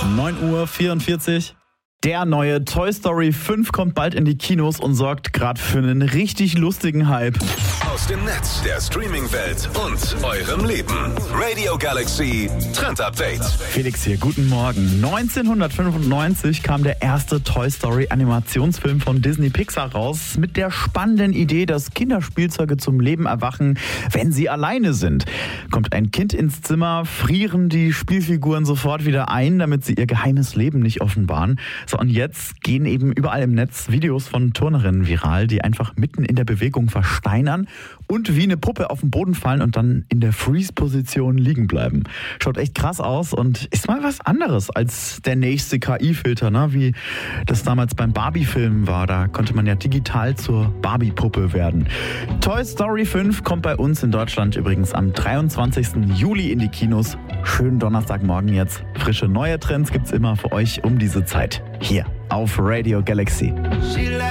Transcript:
9:44 Uhr. Der neue Toy Story 5 kommt bald in die Kinos und sorgt gerade für einen richtig lustigen Hype. Aus dem Netz, der Streaming-Welt und eurem Leben. Radio Galaxy Trend Update. Felix hier, guten Morgen. 1995 kam der erste Toy Story Animationsfilm von Disney Pixar raus mit der spannenden Idee, dass Kinderspielzeuge zum Leben erwachen, wenn sie alleine sind. Kommt ein Kind ins Zimmer, frieren die Spielfiguren sofort wieder ein, damit sie ihr geheimes Leben nicht offenbaren. So, und jetzt gehen eben überall im Netz Videos von Turnerinnen viral, die einfach mitten in der Bewegung versteinern und wie eine Puppe auf den Boden fallen und dann in der Freeze-Position liegen bleiben. Schaut echt krass aus und ist mal was anderes als der nächste KI-Filter, ne? Wie das damals beim Barbie-Film war. Da konnte man ja digital zur Barbie-Puppe werden. Toy Story 5 kommt bei uns in Deutschland übrigens am 23. Juli in die Kinos. Schönen Donnerstagmorgen jetzt. Frische neue Trends gibt's immer für euch um diese Zeit. Hier auf Radio Galaxy.